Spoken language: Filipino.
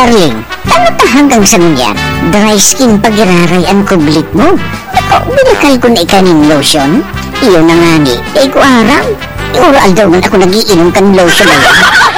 darling, tanong hanggang sa yan. Dry skin pagiraray ang kublit mo. Ako, bilakal ko na ikaning lotion. Iyon na nga ni, ko aram. Oral daw man ako nagiinom kan lotion na yan.